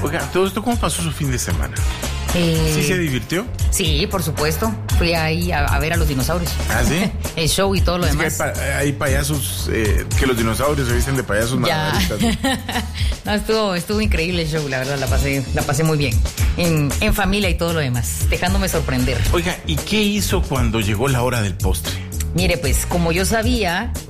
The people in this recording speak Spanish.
Oiga, todo esto, ¿cómo pasó su fin de semana? ¿Sí se divirtió? Sí, por supuesto. Fui ahí a ver a los dinosaurios. ¿Ah, sí? El show y todo lo demás. Que hay payasos, que los dinosaurios se visten de payasos malabaristas, ¿no? No, estuvo increíble el show, la verdad, la pasé muy bien. En familia y todo lo demás, dejándome sorprender. Oiga, ¿y qué hizo cuando llegó la hora del postre? Mire, pues, como yo sabía